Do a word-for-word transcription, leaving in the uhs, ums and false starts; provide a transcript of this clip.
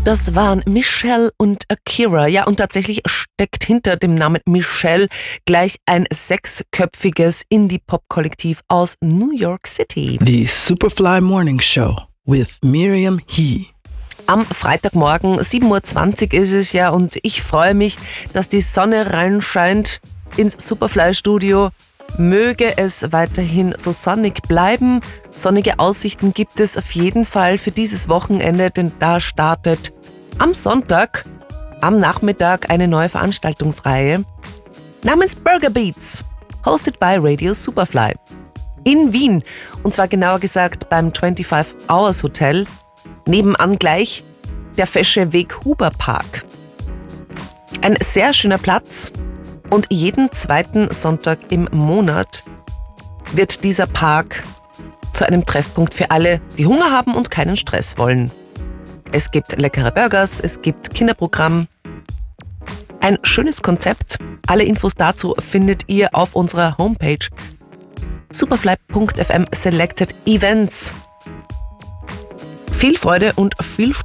Das waren Michelle und Akira. Ja, und tatsächlich steckt hinter dem Namen Michelle gleich ein sechsköpfiges Indie-Pop-Kollektiv aus New York City. Die Superfly Morning Show with Miriam He. Am Freitagmorgen, sieben Uhr zwanzig ist es ja, und ich freue mich, dass die Sonne reinscheint ins Superfly-Studio. Möge es weiterhin so sonnig bleiben. Sonnige Aussichten gibt es auf jeden Fall für dieses Wochenende, denn da startet am Sonntag, am Nachmittag eine neue Veranstaltungsreihe namens Burger Beats, hosted by Radio Superfly. In Wien, und zwar genauer gesagt beim fünfundzwanzig Hours Hotel, nebenan gleich der Fesche Weg Huber Park. Ein sehr schöner Platz. Und jeden zweiten Sonntag im Monat wird dieser Park zu einem Treffpunkt für alle, die Hunger haben und keinen Stress wollen. Es gibt leckere Burgers, es gibt Kinderprogramm. Ein schönes Konzept. Alle Infos dazu findet ihr auf unserer Homepage superfly punkt f m Selected Events. Viel Freude und viel Spaß.